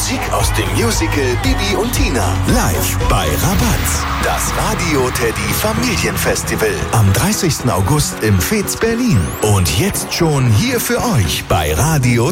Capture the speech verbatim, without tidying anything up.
Musik aus dem Musical Bibi und Tina. Live bei Rabatz. Das Radio Teddy Familienfestival. Am dreißigsten August im Fez Berlin. Und jetzt schon hier für euch bei Radio